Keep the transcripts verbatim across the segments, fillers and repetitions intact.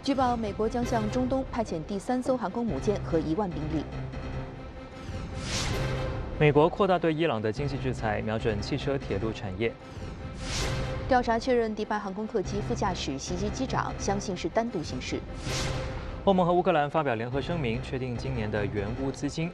据报，美国将向中东派遣第三艘航空母舰和一万兵力。 美国扩大对伊朗的经济制裁，瞄准汽车、铁路产业。 调查确认，迪拜航空客机副驾驶袭击机长，相信是单独行事。 欧盟和乌克兰发表联合声明，确定今年的援乌资金。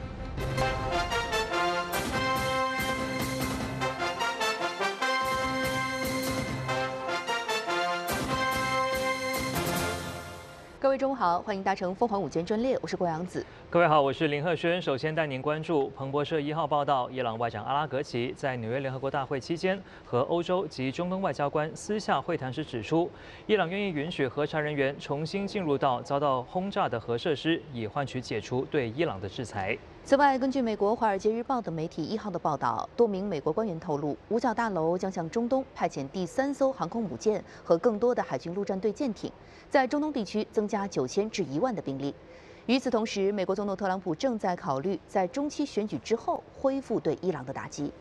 各位中午好，欢迎搭乘凤凰午间专列，我是郭阳子。 各位好，我是林鹤轩。首先带您关注彭博社一号报道，伊朗外长阿拉格齐在纽约联合国大会期间和欧洲及中东外交官私下会谈时指出，伊朗愿意允许核查人员重新进入到遭到轰炸的核设施，以换取解除对伊朗的制裁。 此外，根据美国《华尔街日报》等媒体一号的报道，多名美国官员透露，五角大楼将向中东派遣第三艘航空母舰和更多的海军陆战队舰艇，在中东地区增加九千至一万的兵力。与此同时，美国总统特朗普正在考虑在中期选举之后恢复对伊朗的打击。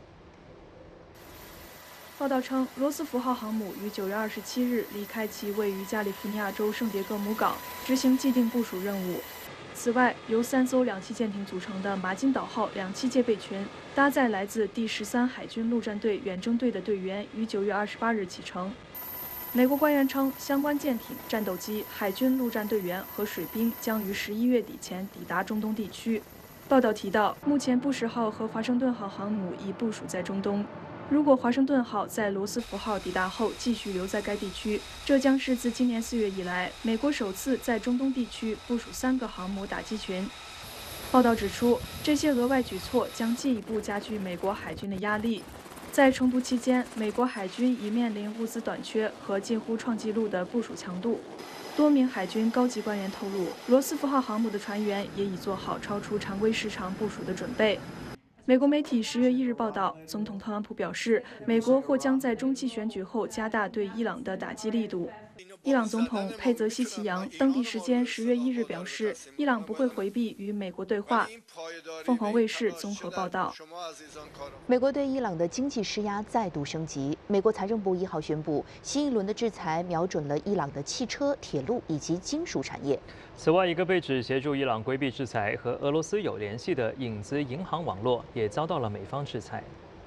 报道称，罗斯福号航母于九月二十七日离开其位于加利福尼亚州圣迭戈姆港，执行既定部署任务。此外，由三艘两栖舰艇组成的马金岛号两栖戒备群，搭载来自第十三海军陆战队远征队的队员，于九月二十八日启程。美国官员称，相关舰艇、战斗机、海军陆战队员和水兵将于十一月底前抵达中东地区。报道提到，目前布什号和华盛顿号航母已部署在中东。如果华盛顿号在罗斯福号抵达后继续留在该地区，这将是自今年四月以来，美国首次在中东地区部署三个航母打击群。报道指出，这些额外举措将进一步加剧美国海军的压力。在冲突期间，美国海军已面临物资短缺和近乎创纪录的部署强度。多名海军高级官员透露，罗斯福号航母的船员也已做好超出常规时长部署的准备。美国媒体十月一日报道，总统特朗普表示，美国或将在中期选举后加大对伊朗的打击力度。伊朗总统佩泽西奇扬当地时间十月一日表示，伊朗不会回避与美国对话。凤凰卫视综合报道。 美国对伊朗的经济施压再度升级。美国财政部一号宣布，新一轮的制裁瞄准了伊朗的汽车、铁路以及金属产业。 此外，一个被指协助伊朗规避制裁和俄罗斯有联系的影子银行网络也遭到了美方制裁。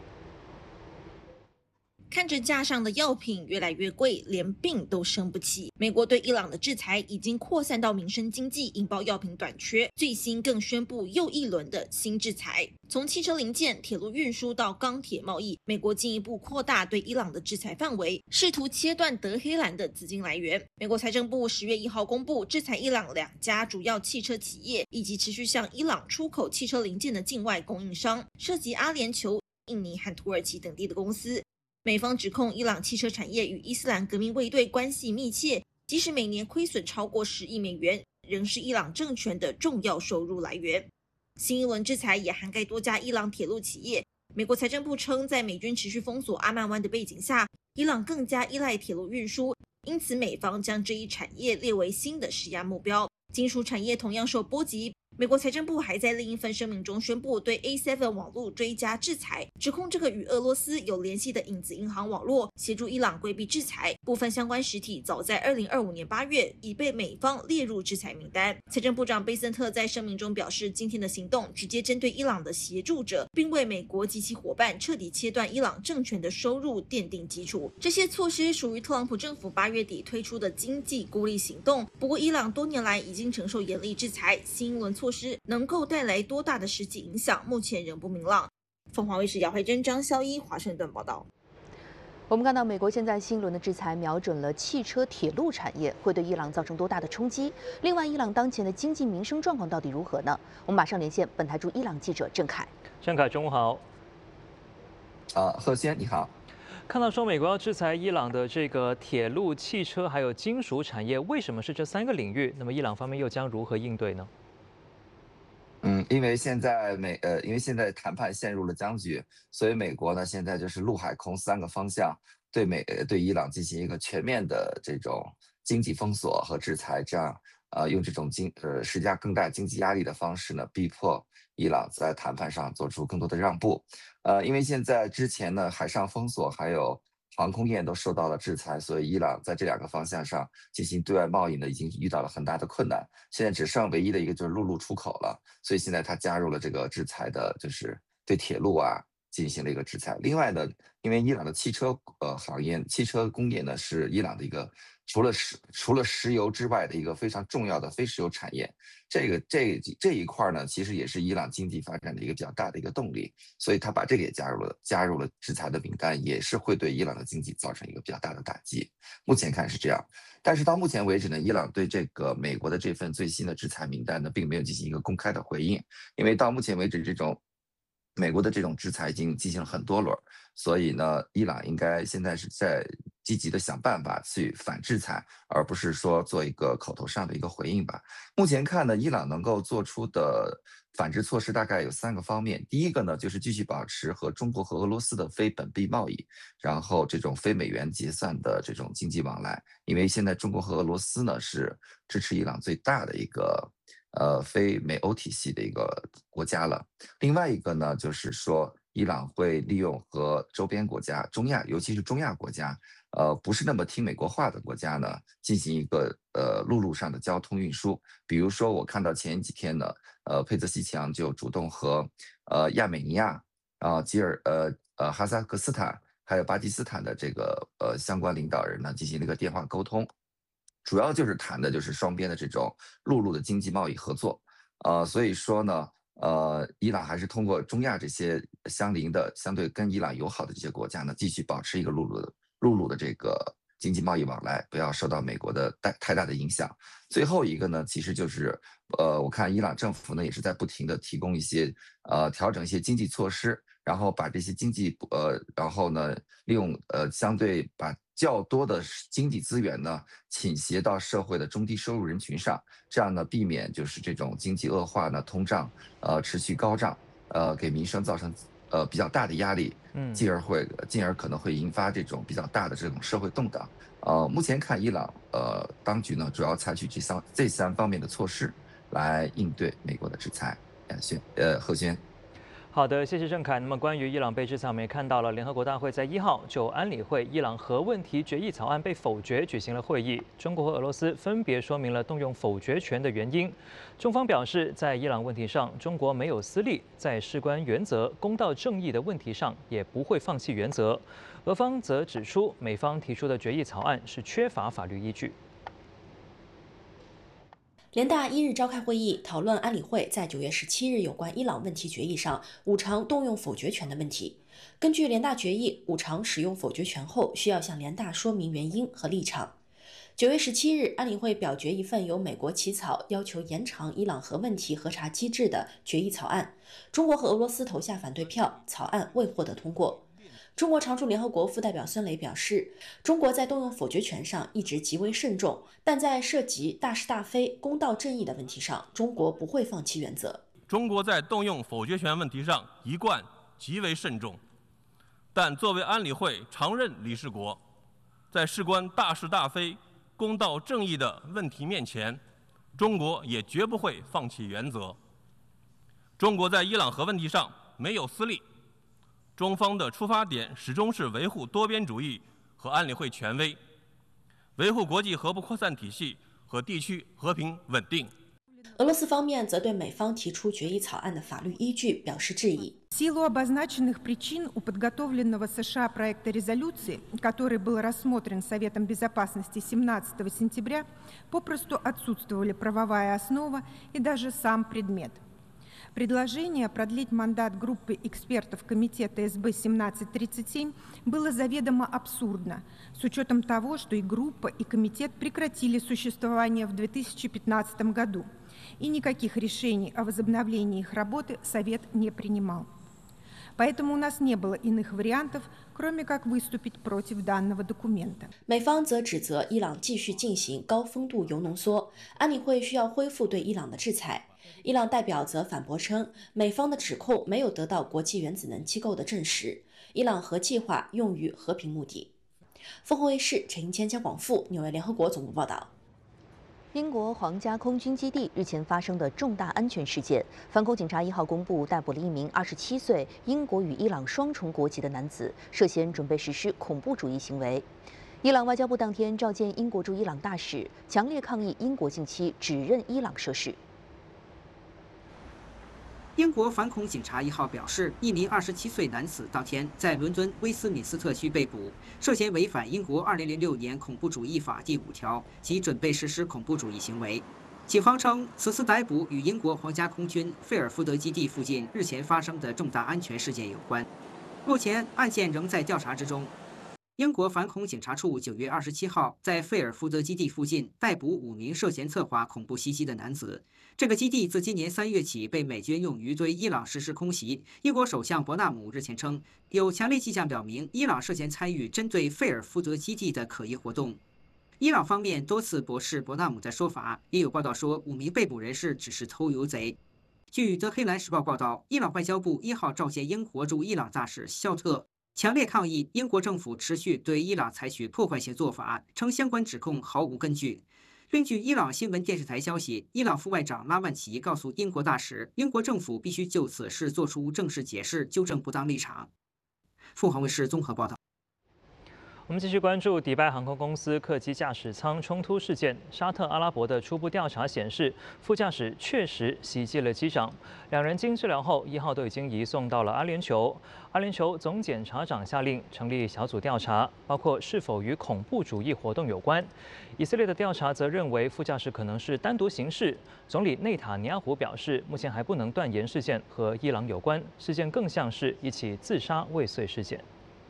看着架上的药品越来越贵，连病都生不起。美国对伊朗的制裁已经扩散到民生经济，引爆药品短缺。最新更宣布又一轮的新制裁，从汽车零件、铁路运输到钢铁贸易，美国进一步扩大对伊朗的制裁范围，试图切断德黑兰的资金来源。美国财政部十月一号公布，制裁伊朗两家主要汽车企业，以及持续向伊朗出口汽车零件的境外供应商，涉及阿联酋、印尼和土耳其等地的公司。美方指控伊朗汽车产业与伊斯兰革命卫队关系密切，即使每年亏损超过十亿美元，仍是伊朗政权的重要收入来源。新一轮制裁也涵盖多家伊朗铁路企业。美国财政部称，在美军持续封锁阿曼湾的背景下，伊朗更加依赖铁路运输，因此美方将这一产业列为新的施压目标。金属产业同样受波及。美国财政部还在另一份声明中宣布对 A 七 网络追加制裁，指控这个与俄罗斯有联系的影子银行网络协助伊朗规避制裁。部分相关实体早在二零二五年八月已被美方列入制裁名单。财政部长贝森特在声明中表示，今天的行动直接针对伊朗的协助者，并为美国及其伙伴彻底切断伊朗政权的收入奠定基础。这些措施属于特朗普政府八月底推出的经济孤立行动。不过，伊朗多年来已经承受严厉制裁，新一轮措施能够带来多大的实际影响，目前仍不明朗。凤凰卫视姚慧珍、张孝一华盛顿报道。 我们看到，美国现在新一轮的制裁瞄准了汽车、铁路产业，会对伊朗造成多大的冲击？另外，伊朗当前的经济民生状况到底如何呢？我们马上连线本台驻伊朗记者郑凯。 郑凯，中午好。 呃，贺先你好。 看到说美国要制裁伊朗的这个铁路、汽车还有金属产业，为什么是这三个领域？那么伊朗方面又将如何应对呢？ 嗯，因为现在美呃，因为现在谈判陷入了僵局，所以美国呢现在就是陆海空三个方向对美对伊朗进行一个全面的这种经济封锁和制裁，这样呃用这种经呃施加更大经济压力的方式呢，逼迫伊朗在谈判上做出更多的让步。呃，因为现在之前呢海上封锁还有航空业都受到了制裁，所以伊朗在这两个方向上进行对外贸易呢，已经遇到了很大的困难。现在只剩唯一的一个就是陆路出口了，所以现在它加入了这个制裁的，就是对铁路啊进行了一个制裁。另外呢，因为伊朗的汽车呃行业、汽车工业呢是伊朗的一个除了石除了石油之外的一个非常重要的非石油产业。这个这这一块呢，其实也是伊朗经济发展的一个比较大的一个动力，所以他把这个也加入了加入了制裁的名单，也是会对伊朗的经济造成一个比较大的打击。目前看是这样，但是到目前为止呢，伊朗对这个美国的这份最新的制裁名单呢，并没有进行一个公开的回应，因为到目前为止这种美国的这种制裁已经进行了很多轮，所以呢，伊朗应该现在是在积极的想办法去反制裁，而不是说做一个口头上的一个回应吧。目前看呢，伊朗能够做出的反制措施大概有三个方面。第一个呢，就是继续保持和中国和俄罗斯的非本币贸易，然后这种非美元结算的这种经济往来，因为现在中国和俄罗斯呢是支持伊朗最大的一个呃非美欧体系的一个国家了。另外一个呢，就是说伊朗会利用和周边国家、中亚，尤其是中亚国家，呃，不是那么听美国话的国家呢，进行一个呃陆路上的交通运输。比如说，我看到前几天呢，呃，佩泽西强就主动和呃亚美尼亚、啊、吉尔、呃呃哈萨克斯坦还有巴基斯坦的这个呃相关领导人呢进行了一个电话沟通，主要就是谈的就是双边的这种陆路的经济贸易合作。呃，所以说呢。呃，伊朗还是通过中亚这些相邻的、相对跟伊朗友好的这些国家呢，继续保持一个陆路的陆路的这个经济贸易往来，不要受到美国的太太大的影响。最后一个呢，其实就是，呃，我看伊朗政府呢也是在不停的提供一些呃调整一些经济措施，然后把这些经济呃，然后呢利用呃相对把较多的经济资源呢倾斜到社会的中低收入人群上，这样呢避免就是这种经济恶化呢，通胀呃持续高涨，呃给民生造成呃比较大的压力， 嗯， 进而会进而可能会引发这种比较大的这种社会动荡。呃，目前看伊朗呃当局呢主要采取这三这三方面的措施来应对美国的制裁。呃，轩呃贺轩。 好的，谢谢郑凯。那么关于伊朗被制裁，我们也看到了联合国大会在一号就安理会伊朗核问题决议草案被否决举行了会议。中国和俄罗斯分别说明了动用否决权的原因。中方表示，在伊朗问题上，中国没有私利，在事关原则、公道正义的问题上，也不会放弃原则。俄方则指出，美方提出的决议草案是缺乏法律依据。 联大一日召开会议，讨论安理会在九月十七日有关伊朗问题决议上五常动用否决权的问题。根据联大决议，五常使用否决权后，需要向联大说明原因和立场。九月十七日，安理会表决一份由美国起草、要求延长伊朗核问题核查机制的决议草案，中国和俄罗斯投下反对票，草案未获得通过。中国常驻联合国副代表孙磊表示，中国在动用否决权上一直极为慎重，但在涉及大是大非、公道正义的问题上，中国不会放弃原则。 中国在动用否决权问题上一贯极为慎重，但作为安理会常任理事国，在事关大是大非、公道正义的问题面前，中国也绝不会放弃原则。中国在伊朗核问题上没有私利。中方的出发点始终是维护多边主义和安理会权威，维护国际核不扩散体系和地区和平稳定。 俄罗斯方面则对美方提出决议草案的法律依据表示质疑。 В силу обозначенных причин у подготовленного США проекта резолюции, который был рассмотрен Советом Безопасности семнадцатого сентября, попросту отсутствовали правовая основа и даже сам предмет. Предложение продлить мандат группы экспертов Комитета эс бэ семнадцать тридцать семь было заведомо абсурдно, с учетом того, что и группа, и комитет прекратили существование в две тысячи пятнадцатом году, и никаких решений о возобновлении их работы Совет не принимал. Поэтому у нас не было иных вариантов, кроме как выступить против данного документа. 美方则指责伊朗继续进行高风度铀浓缩，安理会需要恢复对伊朗的制裁。伊朗代表则反驳称，美方的指控没有得到国际原子能机构的证实，伊朗核计划用于和平目的。凤凰卫视陈英谦、江广富，纽约联合国总部报道。 英国皇家空军基地日前发生的重大安全事件，反恐警察一号公布逮捕了一名二十七岁英国与伊朗双重国籍的男子，涉嫌准备实施恐怖主义行为。伊朗外交部当天召见英国驻伊朗大使，强烈抗议英国近期指认伊朗涉事。 英国反恐警察一号表示，一名二十七岁男子当天在伦敦威斯敏斯特区被捕，涉嫌违反英国二零零六年恐怖主义法第五条及准备实施恐怖主义行为。警方称，此次逮捕与英国皇家空军费尔福德基地附近日前发生的重大安全事件有关。目前案件仍在调查之中。 英国反恐警察处九月二十七号在费尔福德基地附近逮捕五名涉嫌策划恐怖袭击的男子。这个基地自今年三月起被美军用于对伊朗实施空袭。英国首相伯纳姆日前称，有强烈迹象表明伊朗涉嫌参与针对费尔福德基地的可疑活动。伊朗方面多次驳斥伯纳姆的说法，也有报道说五名被捕人士只是偷油贼。 据德黑兰时报报道，伊朗外交部一号召见英国驻伊朗大使肖特。 强烈抗议英国政府持续对伊朗采取破坏性做法，称相关指控毫无根据。另据伊朗新闻电视台消息，伊朗副外长拉万齐告诉英国大使，英国政府必须就此事作出正式解释，纠正不当立场。凤凰卫视综合报道。 我们继续关注迪拜航空公司客机驾驶舱冲突事件。沙特阿拉伯的初步调查显示，副驾驶确实袭击了机长。两人经治疗后，一号都已经移送到了阿联酋。阿联酋总检察长下令成立小组调查，包括是否与恐怖主义活动有关。以色列的调查则认为副驾驶可能是单独行事。总理内塔尼亚胡表示，目前还不能断言事件和伊朗有关，事件更像是一起自杀未遂事件。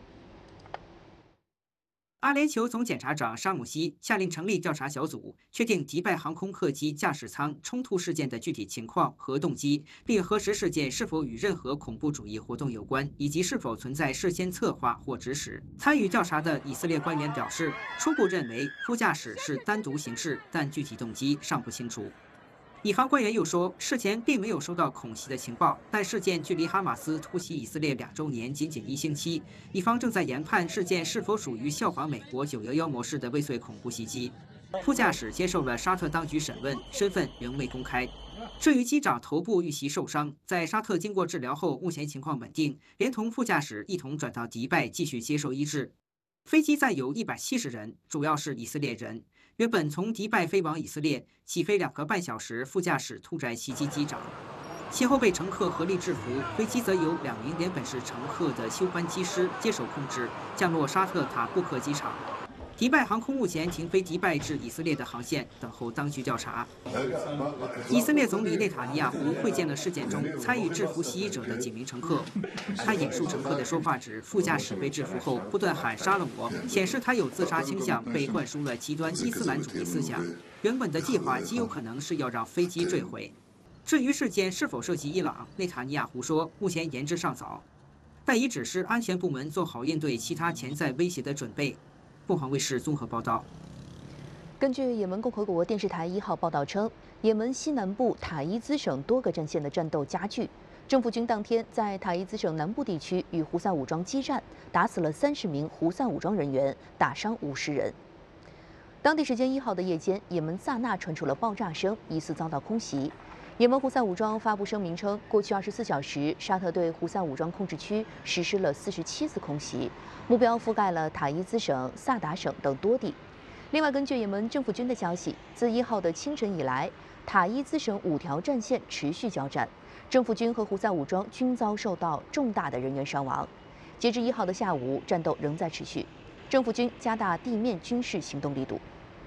阿联酋总检察长沙姆西下令成立调查小组，确定迪拜航空客机驾驶舱冲突事件的具体情况和动机，并核实事件是否与任何恐怖主义活动有关，以及是否存在事先策划或指使。参与调查的以色列官员表示，初步认为副驾驶是单独行事，但具体动机尚不清楚。 以方官员又说，事前并没有收到恐袭的情报，但事件距离哈马斯突袭以色列两周年仅仅一星期。以方正在研判事件是否属于效仿美国九幺幺模式的未遂恐怖袭击。副驾驶接受了沙特当局审问，身份仍未公开。至于机长头部遇袭受伤，在沙特经过治疗后，目前情况稳定，连同副驾驶一同转到迪拜继续接受医治。飞机载有一百七十人，主要是以色列人。 原本从迪拜飞往以色列，起飞两个半小时，副驾驶突然袭击机长，其后被乘客合力制服。飞机则由两名原本是乘客的休班机师接手控制，降落沙特塔布克机场。迪拜航空目前停飞迪拜至以色列的航线，等候当局调查。以色列总理内塔尼亚胡会见了事件中参与制服袭击者的几名乘客。他引述乘客的说话指，副驾驶被制服后不断喊“杀了我”，显示他有自杀倾向，被灌输了极端伊斯兰主义思想。原本的计划极有可能是要让飞机坠毁。至于事件是否涉及伊朗，内塔尼亚胡说，目前言之尚早，但已指示安全部门做好应对其他潜在威胁的准备。 凤凰卫视综合报道。 根据也门共和国电视台一号报道称，也门西南部塔伊兹省多个战线的战斗加剧。政府军当天在塔伊兹省南部地区与胡塞武装激战，打死了三十名胡塞武装人员，打伤五十人。当地时间一号的夜间，也门萨那传出了爆炸声，疑似遭到空袭。 也门胡塞武装发布声明称，过去二十四小时，沙特对胡塞武装控制区实施了四十七次空袭，目标覆盖了塔伊兹省、萨达省等多地。另外，根据也门政府军的消息，自一号的清晨以来，塔伊兹省五条战线持续交战，政府军和胡塞武装均遭受到重大的人员伤亡。截至一号的下午，战斗仍在持续，政府军加大地面军事行动力度。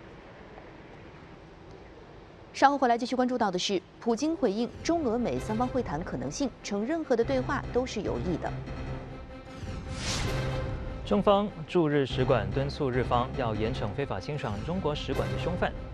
稍后回来继续关注到的是，普京回应中俄美三方会谈可能性，称任何的对话都是有益的。 中方驻日使馆敦促日方要严惩非法侵闯中国使馆的凶犯。